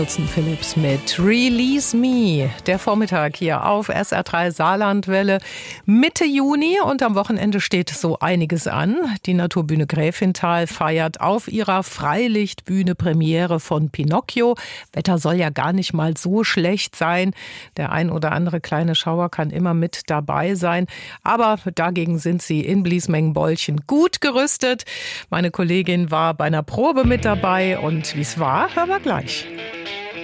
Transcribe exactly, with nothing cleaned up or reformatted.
Wilson Phillips mit Release Me. Der Vormittag hier auf S R drei Saarlandwelle. Mitte Juni und am Wochenende steht so einiges an. Die Naturbühne Gräfenthal feiert auf ihrer Freilichtbühne Premiere von Pinocchio. Wetter soll ja gar nicht mal so schlecht sein. Der ein oder andere kleine Schauer kann immer mit dabei sein. Aber dagegen sind sie in Bliesmengen-Bolchen gut gerüstet. Meine Kollegin war bei einer Probe mit dabei und wie es war, hören wir gleich.